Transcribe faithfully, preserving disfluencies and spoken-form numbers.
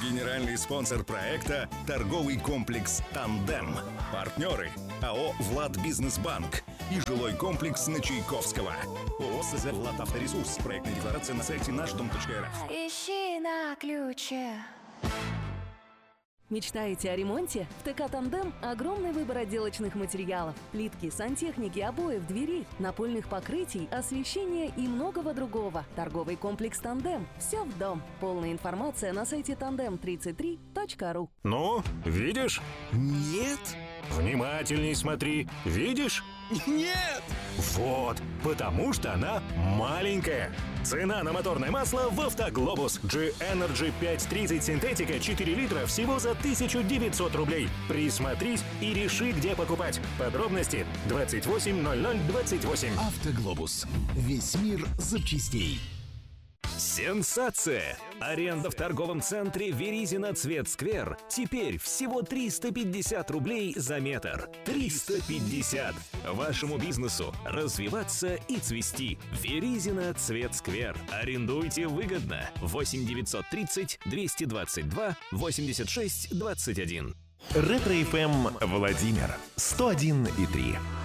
Генеральный спонсор проекта – торговый комплекс «Тандем». Партнеры – АО «Владбизнесбанк» и жилой комплекс на Чайковского. ООО «СЗ Владавторесурс». Проектная декларация на сайте наш дом точка эр эф. Ищи на ключе. Мечтаете о ремонте? В ТК «Тандем» огромный выбор отделочных материалов. Плитки, сантехники, обоев, дверей, напольных покрытий, освещения и многого другого. Торговый комплекс «Тандем». Все в дом. Полная информация на сайте тандем тридцать три точка ру. Ну, видишь? Нет. Внимательней смотри. Видишь? Нет! Вот, потому что она маленькая. Цена на моторное масло в «Автоглобус». G-Energy пять тридцать синтетика четыре литра всего за тысячу девятьсот рублей. Присмотрись и реши, где покупать. Подробности двадцать восемь ноль ноль двадцать восемь. Автоглобус. Весь мир запчастей. Сенсация! Аренда в торговом центре Веризино Цветсквер теперь всего триста пятьдесят рублей за метр. триста пятьдесят! Вашему бизнесу развиваться и цвести. Веризино Цветсквер. Арендуйте выгодно. восемь девятьсот тридцать двести двадцать два восемьдесят шесть двадцать один. Ретро-эф эм Владимир сто один и три.